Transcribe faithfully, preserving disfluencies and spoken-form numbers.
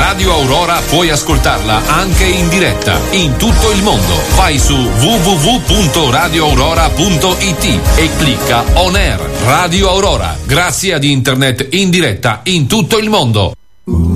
Radio Aurora puoi ascoltarla anche in diretta in tutto il mondo. Vai su w w w punto radio aurora punto i t e clicca On Air Radio Aurora. Grazie ad internet in diretta in tutto il mondo.